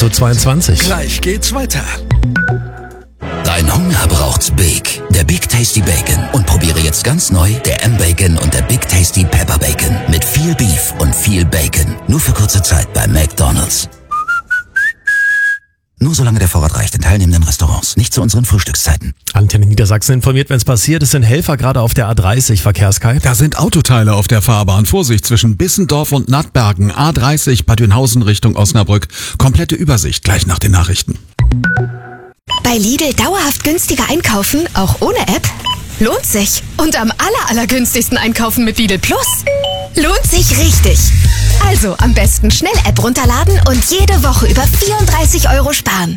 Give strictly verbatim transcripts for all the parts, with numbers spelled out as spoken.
zweiundzwanzig. Gleich geht's weiter. Dein Hunger braucht's Big. Der Big Tasty Bacon. Und probiere jetzt ganz neu der M-Bacon und der Big Tasty Pepper Bacon. Mit viel Beef und viel Bacon. Nur für kurze Zeit bei McDonald's. Nur solange der Vorrat reicht in teilnehmenden Restaurants. Nicht zu unseren Frühstückszeiten. Antenne Niedersachsen informiert, wenn es passiert. Es sind Helfer gerade auf der A dreißig, Verkehrskei. Da sind Autoteile auf der Fahrbahn. Vorsicht zwischen Bissendorf und Nattbergen. A dreißig, Bad Dünhausen Richtung Osnabrück. Komplette Übersicht gleich nach den Nachrichten. Bei Lidl dauerhaft günstiger einkaufen, auch ohne App? Lohnt sich. Und am aller, allergünstigsten einkaufen mit Lidl Plus? Lohnt sich richtig. Also am besten schnell App runterladen und jede Woche über vierunddreißig Euro sparen.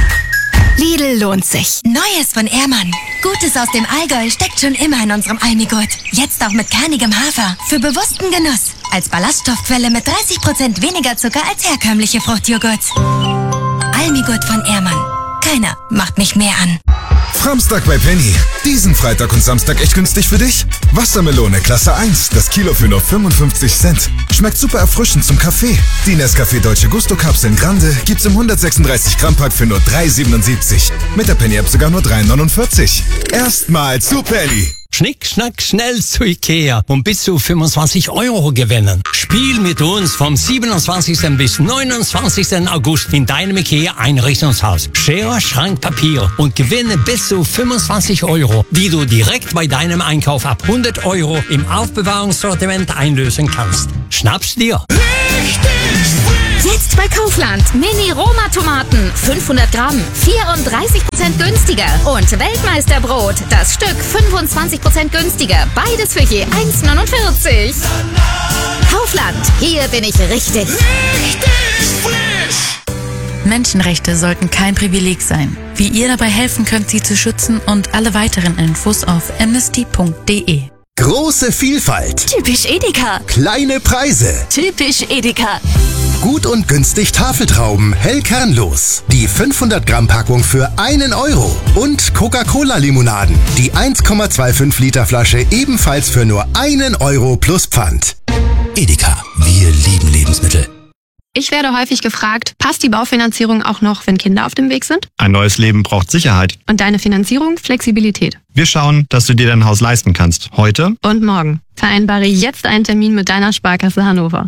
Lidl lohnt sich. Neues von Ehrmann. Gutes aus dem Allgäu steckt schon immer in unserem Almigurt. Jetzt auch mit kernigem Hafer. Für bewussten Genuss. Als Ballaststoffquelle mit dreißig Prozent weniger Zucker als herkömmliche Fruchtjoghurts. Almigurt von Ehrmann. Keiner macht mich mehr an. Samstag bei Penny. Diesen Freitag und Samstag echt günstig für dich? Wassermelone Klasse eins, das Kilo für nur fünfundfünfzig Cent. Schmeckt super erfrischend zum Kaffee. Die Nescafé Dolce Gusto Kapseln Grande gibt's im hundertsechsunddreißig Gramm Pack für nur drei siebenundsiebzig. Mit der Penny App sogar nur drei neunundvierzig. Erstmal zu Penny. Schnick, schnack, schnell zu Ikea und bis zu fünfundzwanzig Euro gewinnen. Spiel mit uns vom siebenundzwanzigsten bis neunundzwanzigsten August in deinem Ikea Einrichtungshaus. Schere, Schrank, Papier und gewinne bis zu fünfundzwanzig Euro, die du direkt bei deinem Einkauf ab hundert Euro im Aufbewahrungssortiment einlösen kannst. Schnapp's dir! Jetzt bei Kaufland. Mini-Roma-Tomaten. fünfhundert Gramm. vierunddreißig Prozent günstiger. Und Weltmeisterbrot. Das Stück fünfundzwanzig Prozent günstiger. Beides für je eins neunundvierzig. Kaufland. Hier bin ich richtig. Richtig frisch. Menschenrechte sollten kein Privileg sein. Wie ihr dabei helfen könnt, sie zu schützen und alle weiteren Infos auf amnesty punkt de. Große Vielfalt. Typisch Edeka. Kleine Preise. Typisch Edeka. Gut und günstig Tafeltrauben, hell kernlos. Die fünfhundert Gramm Packung für einen Euro. Und Coca-Cola-Limonaden. Die eins Komma fünfundzwanzig Liter Flasche ebenfalls für nur einen Euro plus Pfand. Edeka, wir lieben Lebensmittel. Ich werde häufig gefragt, passt die Baufinanzierung auch noch, wenn Kinder auf dem Weg sind? Ein neues Leben braucht Sicherheit. Und deine Finanzierung Flexibilität. Wir schauen, dass du dir dein Haus leisten kannst. Heute und morgen. Vereinbare jetzt einen Termin mit deiner Sparkasse Hannover.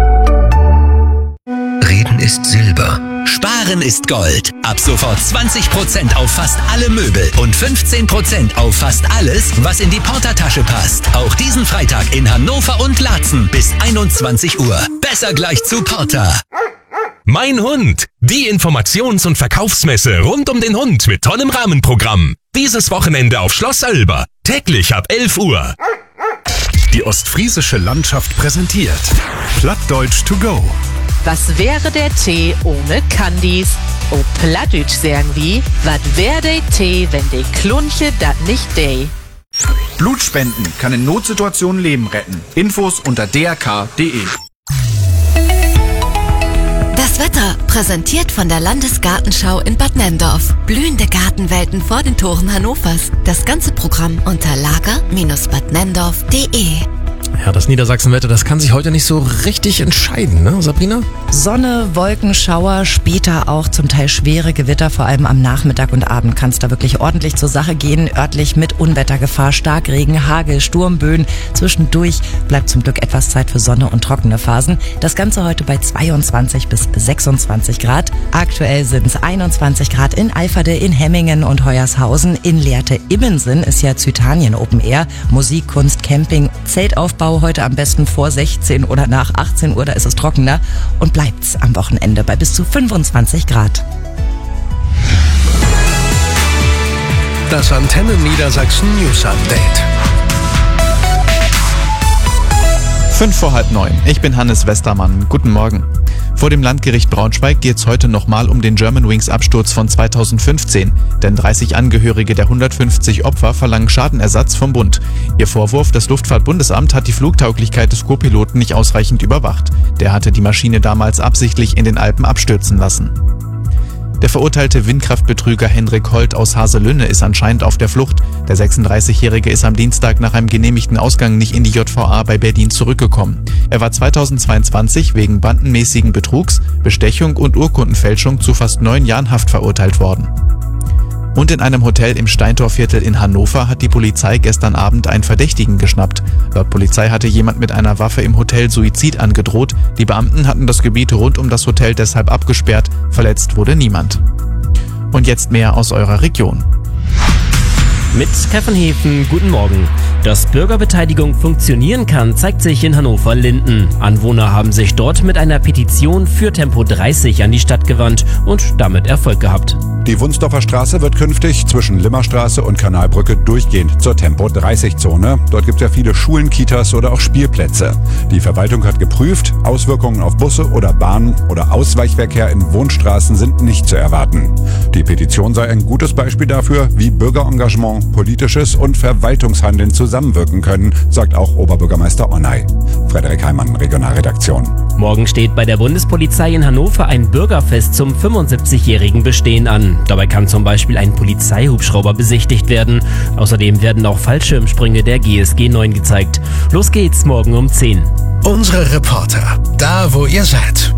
Reden ist Silber. Sparen ist Gold. Ab sofort zwanzig Prozent auf fast alle Möbel und fünfzehn Prozent auf fast alles, was in die Portertasche passt. Auch diesen Freitag in Hannover und Laatzen bis einundzwanzig Uhr. Besser gleich zu Porter. Mein Hund. Die Informations- und Verkaufsmesse rund um den Hund mit tollem Rahmenprogramm. Dieses Wochenende auf Schloss Oelber. Täglich ab elf Uhr. Die ostfriesische Landschaft präsentiert Plattdeutsch to go. Was wäre der Tee ohne Candies? Oh, Plattdeutsch sagen wie, was wär der Tee, wenn de Klunche dat nicht de? Blutspenden kann in Notsituationen Leben retten. Infos unter d r k punkt d e. Das Wetter, präsentiert von der Landesgartenschau in Bad Nenndorf. Blühende Gartenwelten vor den Toren Hannovers. Das ganze Programm unter lager Bindestrich bad nenndorf punkt de. Ja, das Niedersachsenwetter, das kann sich heute nicht so richtig entscheiden, ne, Sabrina? Sonne, Wolken, Schauer, später auch zum Teil schwere Gewitter, vor allem am Nachmittag und Abend kann es da wirklich ordentlich zur Sache gehen. Örtlich mit Unwettergefahr, Starkregen, Hagel, Sturmböen. Zwischendurch bleibt zum Glück etwas Zeit für Sonne und trockene Phasen. Das Ganze heute bei zweiundzwanzig bis sechsundzwanzig Grad. Aktuell sind es einundzwanzig Grad in Eiferde, in Hemmingen und Hoyershausen. In Lehrte-Immensen ist ja Zytanien Open Air. Musik, Kunst, Camping, Zeltaufbau heute am besten vor sechzehn oder nach achtzehn Uhr, da ist es trockener und bleibt's am Wochenende bei bis zu fünfundzwanzig Grad. Das Antenne Niedersachsen News Update. Fünf vor halb neun. Ich bin Hannes Westermann. Guten Morgen. Vor dem Landgericht Braunschweig geht es heute nochmal um den Germanwings-Absturz von zweitausendfünfzehn. Denn dreißig Angehörige der hundertfünfzig Opfer verlangen Schadenersatz vom Bund. Ihr Vorwurf, das Luftfahrtbundesamt hat die Flugtauglichkeit des Co-Piloten nicht ausreichend überwacht. Der hatte die Maschine damals absichtlich in den Alpen abstürzen lassen. Der verurteilte Windkraftbetrüger Henrik Holt aus Haselünne ist anscheinend auf der Flucht. Der sechsunddreißigjährige ist am Dienstag nach einem genehmigten Ausgang nicht in die J V A bei Berlin zurückgekommen. Er war zweitausendzweiundzwanzig wegen bandenmäßigen Betrugs, Bestechung und Urkundenfälschung zu fast neun Jahren Haft verurteilt worden. Und in einem Hotel im Steintorviertel in Hannover hat die Polizei gestern Abend einen Verdächtigen geschnappt. Laut Polizei hatte jemand mit einer Waffe im Hotel Suizid angedroht. Die Beamten hatten das Gebiet rund um das Hotel deshalb abgesperrt. Verletzt wurde niemand. Und jetzt mehr aus eurer Region. Mit Pfeffenhefen, guten Morgen. Dass Bürgerbeteiligung funktionieren kann, zeigt sich in Hannover-Linden. Anwohner haben sich dort mit einer Petition für Tempo dreißig an die Stadt gewandt und damit Erfolg gehabt. Die Wunsdorfer Straße wird künftig zwischen Limmerstraße und Kanalbrücke durchgehend zur Tempo dreißig Zone. Dort gibt es ja viele Schulen, Kitas oder auch Spielplätze. Die Verwaltung hat geprüft, Auswirkungen auf Busse oder Bahnen oder Ausweichverkehr in Wohnstraßen sind nicht zu erwarten. Die Petition sei ein gutes Beispiel dafür, wie Bürgerengagement, politisches und Verwaltungshandeln zusammenwirken können, sagt auch Oberbürgermeister Onnay. Frederik Heimann, Regionalredaktion. Morgen steht bei der Bundespolizei in Hannover ein Bürgerfest zum fünfundsiebzigjährigen Bestehen an. Dabei kann zum Beispiel ein Polizeihubschrauber besichtigt werden. Außerdem werden auch Fallschirmsprünge der G S G neun gezeigt. Los geht's morgen um zehn. Unsere Reporter, da wo ihr seid.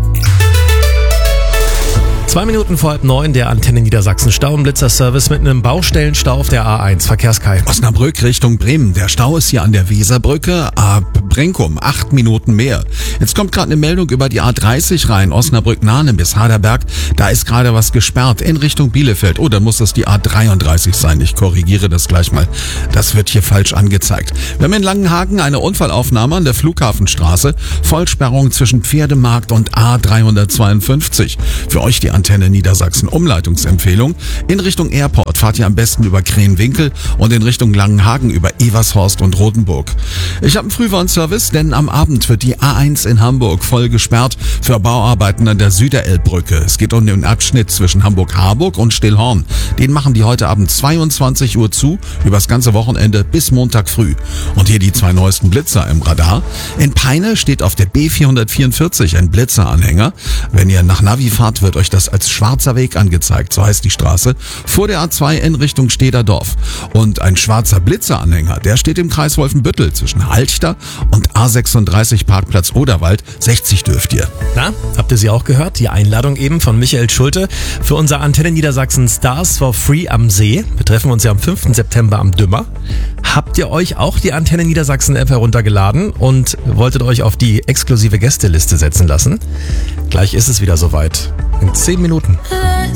Zwei Minuten vor halb neun, der Antenne Niedersachsen Stauenblitzer-Service mit einem Baustellenstau auf der A eins. Verkehrskai. Osnabrück Richtung Bremen. Der Stau ist hier an der Weserbrücke ab Brenkum. Acht Minuten mehr. Jetzt kommt gerade eine Meldung über die A dreißig rein. Osnabrück-Nahen bis Haderberg. Da ist gerade was gesperrt in Richtung Bielefeld. Oh, dann muss das die A dreiunddreißig sein. Ich korrigiere das gleich mal. Das wird hier falsch angezeigt. Wir haben in Langenhagen eine Unfallaufnahme an der Flughafenstraße. Vollsperrung zwischen Pferdemarkt und A dreihundertzweiundfünfzig. Für euch die Antenne Niedersachsen Umleitungsempfehlung. In Richtung Airport fahrt ihr am besten über Krähenwinkel und in Richtung Langenhagen über Evershorst und Rotenburg. Ich habe einen Frühwarnservice, denn am Abend wird die A eins in Hamburg voll gesperrt für Bauarbeiten an der Süderelbbrücke. Es geht um den Abschnitt zwischen Hamburg-Harburg und Stillhorn. Den machen die heute Abend zweiundzwanzig Uhr zu, übers ganze Wochenende bis Montag früh. Und hier die zwei neuesten Blitzer im Radar. In Peine steht auf der B vierhundertvierundvierzig ein Blitzeranhänger. Wenn ihr nach Navi fahrt, wird euch das als schwarzer Weg angezeigt, so heißt die Straße, vor der A zwei in Richtung Stederdorf. Und ein schwarzer Blitzeranhänger, der steht im Kreis Wolfenbüttel zwischen Halchter und A sechsunddreißig Parkplatz Oderwald. sechzig dürft ihr. Na, habt ihr sie auch gehört? Die Einladung eben von Michael Schulte für unser Antenne Niedersachsen Stars for Free am See. Wir treffen uns ja am fünften September am Dümmer. Habt ihr euch auch die Antenne Niedersachsen App heruntergeladen und wolltet euch auf die exklusive Gästeliste setzen lassen? Gleich ist es wieder soweit. In zehn Minuten.